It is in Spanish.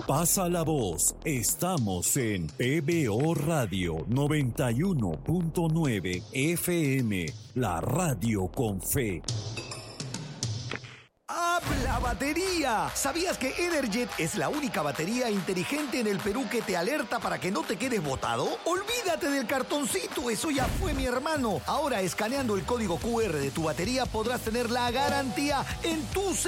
Pasa la voz, estamos en PBO Radio 91.9 FM, la radio con fe. ¡Habla batería! ¿Sabías que Energet es la única batería inteligente en el Perú que te alerta para que no te quedes botado? Olvídate del cartoncito, eso ya fue, mi hermano. Ahora, escaneando el código QR de tu batería podrás tener la garantía en tu